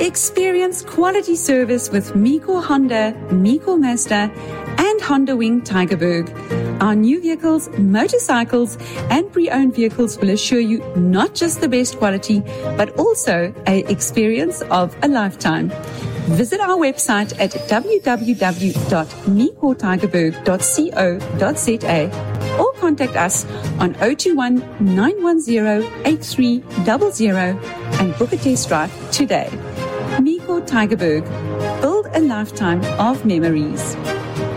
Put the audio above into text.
Experience quality service with Miko Honda, Miko Mazda, and Honda Wing Tigerberg. Our new vehicles, motorcycles, and pre-owned vehicles will assure you not just the best quality, but also an experience of a lifetime. Visit our website at www.mikotigerberg.co.za or contact us on 021 910 8300 and book a test drive today. Miko Tigerberg. Build a lifetime of memories.